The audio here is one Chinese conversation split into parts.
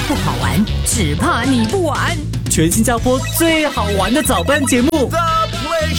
不好玩，只怕你不玩。 全新加坡最好玩的早班节目 The Play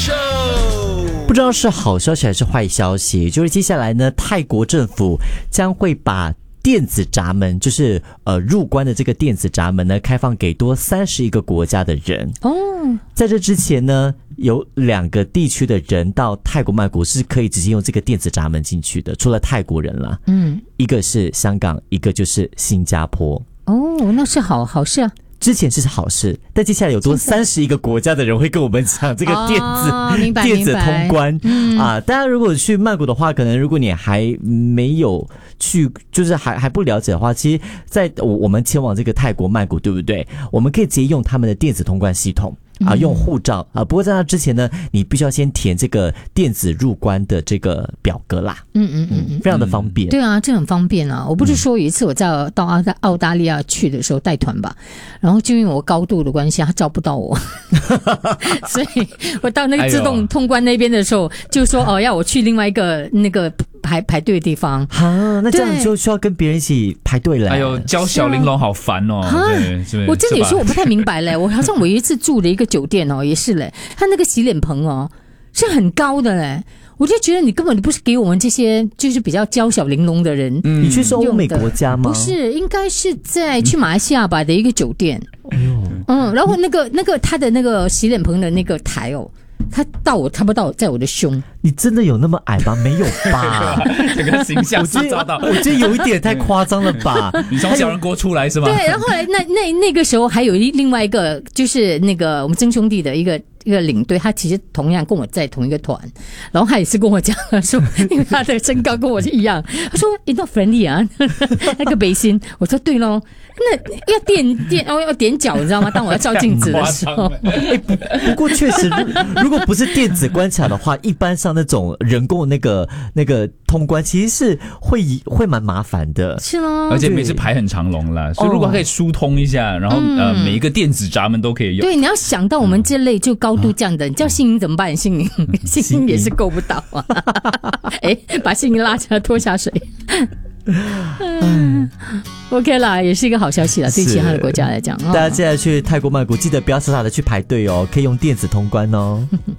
Show。 不知道是好消息还是坏消息，就是接下来呢，泰国政府将会把电子闸门，就是入关的这个电子闸门呢，开放给多31个国家的人。在这之前呢，有2个地区的人到泰国曼谷是可以直接用这个电子闸门进去的，除了泰国人啦。一个是香港，一个就是新加坡。 那是好事啊。 之前是好事，但接下来有多31个国家的人会跟我们讲这个电子通关大家如果去曼谷的话，可能如果你还没有去，就是还不了解的话，其实在我们前往这个泰国曼谷，对不对？我们可以直接用他们的电子通关系统。用护照不过在那之前呢，你必须要先填这个电子入关的这个表格啦。非常的方便。 对啊，这很方便啊。我不是说有一次我到澳大利亚去的时候带团吧，然后就因为我高度的关系，他招不到我，所以我到那个自动通关那边的时候，就说要我去另外一个那个排队的地方。 那这样就需要跟别人一起排队了。 教小玲珑好烦哦。 我真的有时候我不太明白嘞。我好像我有一次住的一个酒店也是嘞，他那个洗脸棚是很高的嘞。我就觉得你根本不是给我们这些就是比较娇小玲珑的人。 你去是欧美国家吗？ 不是，应该是去马来西亚吧的一个酒店。然后那个他的那个洗脸棚的那个台他差不多在我的胸。 你真的有那么矮吗？没有吧？ 这个形象塑造到， 我觉得有一点太夸张了吧？ 你从小人国出来是吗？ 对，然后后来那个时候还有另外一个，就是那个我们曾兄弟的一个领队，他其实同样跟我在同一个团，然后他也是跟我讲说，因为他的身高跟我一样，他说你not friendly啊，那个背心，我说对咯，那要踮脚，你知道吗？当我要照镜子的时候。 不过确实，如果不是电子关卡的话，一般上那种人工那个通关其实是会蛮麻烦的。 是咯， 而且每次排很长龙啦，所以如果可以疏通一下，然后每一个电子闸门都可以用。 对，你要想到我们这类就高度这样的，你叫心莹怎么办？心莹也是够不到啊！把心莹拉起来拖下水。OK 啦，也是一个好消息啦，对其他的国家来讲。 大家现在去泰国曼谷，记得不要傻傻的去排队可以用电子通关